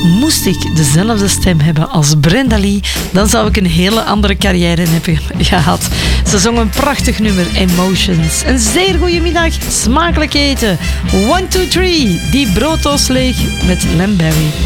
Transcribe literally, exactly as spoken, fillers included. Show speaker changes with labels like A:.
A: moest ik dezelfde stem hebben als Brenda Lee, dan zou ik een hele andere carrière hebben gehad. Ze zong een prachtig nummer, Emotions. Een zeer goede middag, smakelijk eten. one two three, die broodtoast leeg met Lamberry.